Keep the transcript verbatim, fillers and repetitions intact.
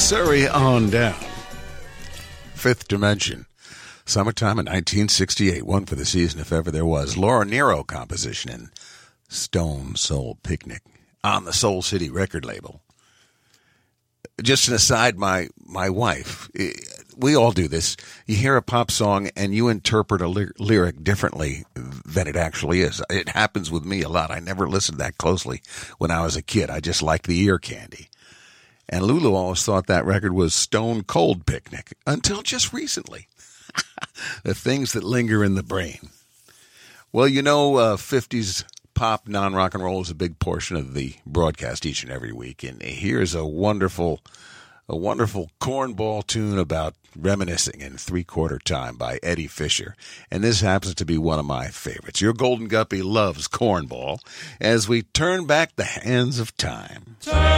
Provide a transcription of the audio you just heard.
Surrey on down. Fifth Dimension. Summertime in nineteen sixty-eight. One for the season if ever there was. Laura Nyro composition in Stone Soul Picnic on the Soul City record label. Just an aside, my, my wife, we all do this. You hear a pop song and you interpret a ly- lyric differently than it actually is. It happens with me a lot. I never listened that closely when I was a kid. I just liked the ear candy. And Lulu always thought that record was Stone Cold Picnic until just recently. The things that linger in the brain. Well, you know, uh, fifties pop, non-rock and roll is a big portion of the broadcast each and every week. And here's a wonderful, a wonderful cornball tune about reminiscing in three-quarter time by Eddie Fisher. And this happens to be one of my favorites. Your Golden Guppy loves cornball as we turn back the hands of time.